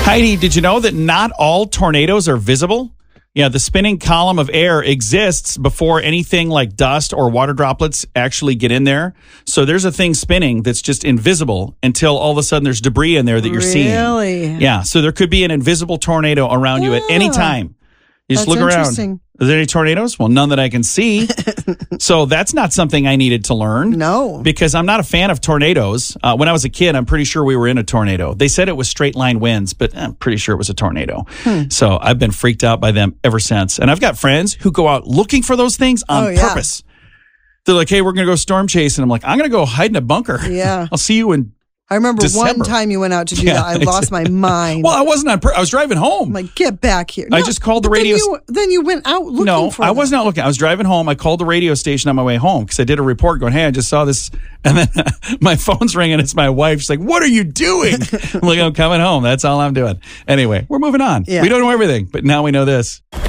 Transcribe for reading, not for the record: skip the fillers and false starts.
Heidi, did you know that not all tornadoes are visible? Yeah, the spinning column of air exists before anything like dust or water droplets actually get in there. So there's a thing spinning that's just invisible until all of a sudden there's debris in there that you're seeing. Really? Yeah, so there could be an invisible tornado around you at any time. You just That's look around. interesting. Are there any tornadoes? Well, none that I can see. So that's not something I needed to learn. No. Because I'm not a fan of tornadoes. When I was a kid, I'm pretty sure we were in a tornado. They said it was straight line winds, but I'm pretty sure it was a tornado. So I've been freaked out by them ever since. And I've got friends who go out looking for those things on purpose. They're like, hey, we're going to go storm chasing. I'm like, I'm going to go hide in a bunker. Yeah. I'll see you in I remember December. one time you went out to do that. I lost my mind. Well, I wasn't on I was driving home. I'm like, get back here. I just called the radio. Then you went out looking for No, I them. was not looking. I was driving home. I called the radio station on my way home because I did a report going, hey, I just saw this. And then my phone's ringing. It's my wife. She's like, what are you doing? I'm like, I'm coming home. That's all I'm doing. Anyway, we're moving on. Yeah. We don't know everything, but now we know this.